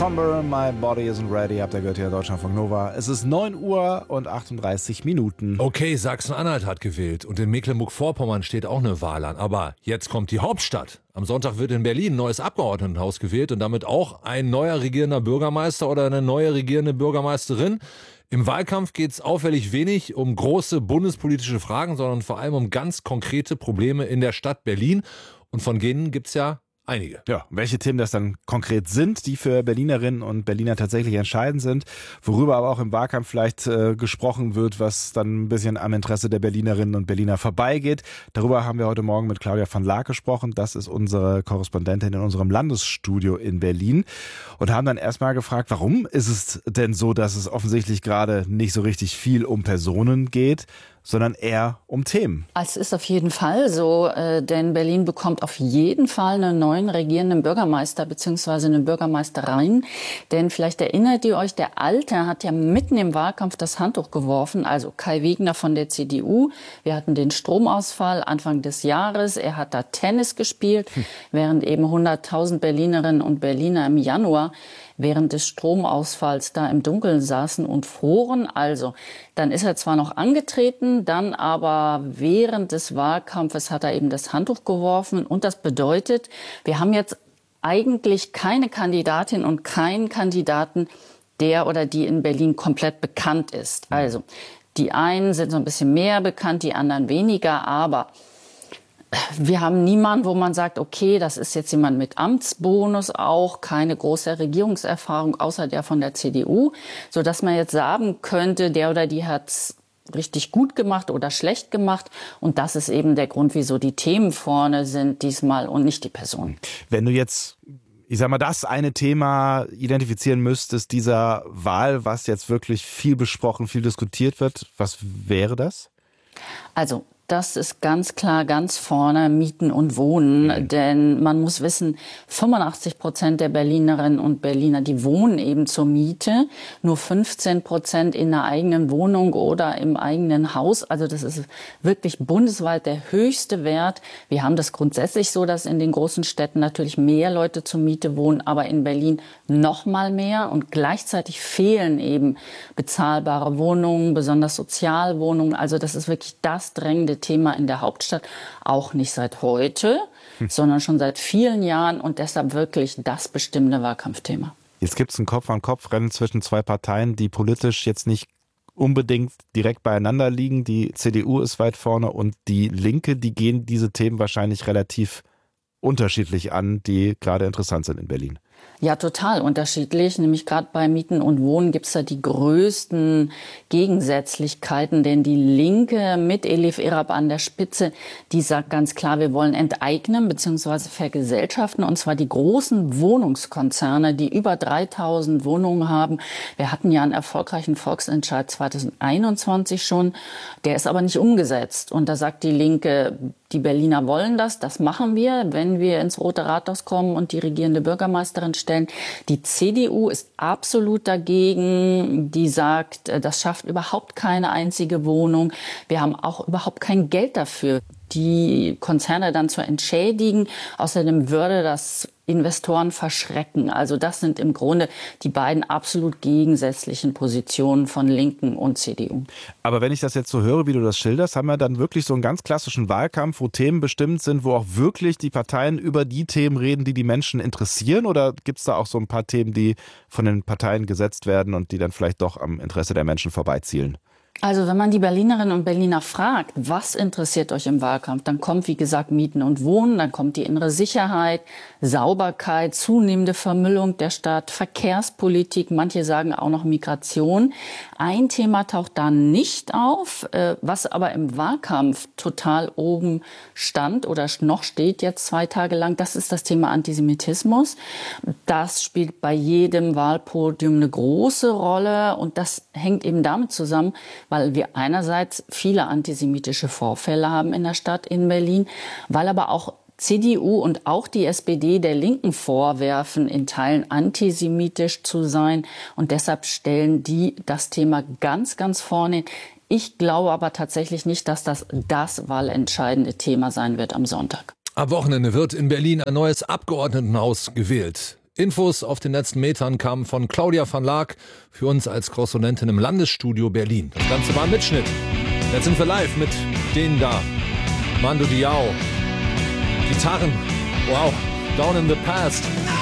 Somber, My Body Isn't Ready. Habt ihr gehört hier, Deutschlandfunk Nova. Es ist 9 Uhr und 38 Minuten. Okay, Sachsen-Anhalt hat gewählt und in Mecklenburg-Vorpommern steht auch eine Wahl an. Aber jetzt kommt die Hauptstadt. Am Sonntag wird in Berlin ein neues Abgeordnetenhaus gewählt und damit auch ein neuer regierender Bürgermeister oder eine neue regierende Bürgermeisterin. Im Wahlkampf geht es auffällig wenig um große bundespolitische Fragen, sondern vor allem um ganz konkrete Probleme in der Stadt Berlin. Und von denen gibt es ja einige. Ja, welche Themen das dann konkret sind, die für Berlinerinnen und Berliner tatsächlich entscheidend sind, worüber aber auch im Wahlkampf vielleicht gesprochen wird, was dann ein bisschen am Interesse der Berlinerinnen und Berliner vorbeigeht. Darüber haben wir heute Morgen mit Claudia von Laak gesprochen. Das ist unsere Korrespondentin in unserem Landesstudio in Berlin und haben dann erstmal gefragt, warum ist es denn so, dass es offensichtlich gerade nicht so richtig viel um Personen geht, sondern eher um Themen. Es ist auf jeden Fall so, denn Berlin bekommt auf jeden Fall einen neuen regierenden Bürgermeister bzw. eine Bürgermeisterin. Denn vielleicht erinnert ihr euch, der Alte hat ja mitten im Wahlkampf das Handtuch geworfen, also Kai Wegner von der CDU. Wir hatten den Stromausfall Anfang des Jahres. Er hat da Tennis gespielt, während eben 100.000 Berlinerinnen und Berliner im Januar während des Stromausfalls da im Dunkeln saßen und froren. Also, dann ist er zwar noch angetreten, dann aber während des Wahlkampfes hat er eben das Handtuch geworfen. Und das bedeutet, wir haben jetzt eigentlich keine Kandidatin und keinen Kandidaten, der oder die in Berlin komplett bekannt ist. Also, die einen sind so ein bisschen mehr bekannt, die anderen weniger, aber wir haben niemanden, wo man sagt, okay, das ist jetzt jemand mit Amtsbonus auch, keine große Regierungserfahrung, außer der von der CDU, sodass man jetzt sagen könnte, der oder die hat's richtig gut gemacht oder schlecht gemacht. Und das ist eben der Grund, wieso die Themen vorne sind diesmal und nicht die Person. Wenn du jetzt, ich sag mal, das eine Thema identifizieren müsstest, dieser Wahl, was jetzt wirklich viel besprochen, viel diskutiert wird, was wäre das? Also, das ist ganz klar ganz vorne Mieten und Wohnen, denn man muss wissen, 85% der Berlinerinnen und Berliner, die wohnen eben zur Miete, nur 15% in einer eigenen Wohnung oder im eigenen Haus. Also das ist wirklich bundesweit der höchste Wert. Wir haben das grundsätzlich so, dass in den großen Städten natürlich mehr Leute zur Miete wohnen, aber in Berlin noch mal mehr und gleichzeitig fehlen eben bezahlbare Wohnungen, besonders Sozialwohnungen. Also das ist wirklich das drängende Thema in der Hauptstadt, auch nicht seit heute, sondern schon seit vielen Jahren und deshalb wirklich das bestimmende Wahlkampfthema. Jetzt gibt es ein Kopf-an-Kopf-Rennen zwischen zwei Parteien, die politisch jetzt nicht unbedingt direkt beieinander liegen. Die CDU ist weit vorne und die Linke, die gehen diese Themen wahrscheinlich relativ unterschiedlich an, die gerade interessant sind in Berlin. Ja, total unterschiedlich. Nämlich gerade bei Mieten und Wohnen gibt es da die größten Gegensätzlichkeiten. Denn die Linke mit Elif Erab an der Spitze, die sagt ganz klar, wir wollen enteignen bzw. vergesellschaften. Und zwar die großen Wohnungskonzerne, die über 3.000 Wohnungen haben. Wir hatten ja einen erfolgreichen Volksentscheid 2021 schon. Der ist aber nicht umgesetzt. Und da sagt die Linke, die Berliner wollen das machen wir, wenn wir ins Rote Rathaus kommen und die regierende Bürgermeisterin stellen. Die CDU ist absolut dagegen. Die sagt, das schafft überhaupt keine einzige Wohnung. Wir haben auch überhaupt kein Geld dafür, die Konzerne dann zu entschädigen. Außerdem würde das Investoren verschrecken. Also das sind im Grunde die beiden absolut gegensätzlichen Positionen von Linken und CDU. Aber wenn ich das jetzt so höre, wie du das schilderst, haben wir dann wirklich so einen ganz klassischen Wahlkampf, wo Themen bestimmt sind, wo auch wirklich die Parteien über die Themen reden, die die Menschen interessieren? Oder gibt es da auch so ein paar Themen, die von den Parteien gesetzt werden und die dann vielleicht doch am Interesse der Menschen vorbeizielen? Also wenn man die Berlinerinnen und Berliner fragt, was interessiert euch im Wahlkampf, dann kommt, wie gesagt, Mieten und Wohnen, dann kommt die innere Sicherheit, Sauberkeit, zunehmende Vermüllung der Stadt, Verkehrspolitik, manche sagen auch noch Migration. Ein Thema taucht da nicht auf, was aber im Wahlkampf total oben stand oder noch steht jetzt 2 Tage lang, das ist das Thema Antisemitismus. Das spielt bei jedem Wahlpodium eine große Rolle und das hängt eben damit zusammen, weil wir einerseits viele antisemitische Vorfälle haben in der Stadt in Berlin, weil aber auch CDU und auch die SPD der Linken vorwerfen, in Teilen antisemitisch zu sein. Und deshalb stellen die das Thema ganz, ganz vorne. Ich glaube aber tatsächlich nicht, dass das wahlentscheidende Thema sein wird am Sonntag. Am Wochenende wird in Berlin ein neues Abgeordnetenhaus gewählt. Infos auf den letzten Metern kamen von Claudia van Laak, für uns als Korrespondentin im Landesstudio Berlin. Das Ganze war ein Mitschnitt. Jetzt sind wir live mit denen da. Mando Diao. Gitarren. Wow. Down in the Past.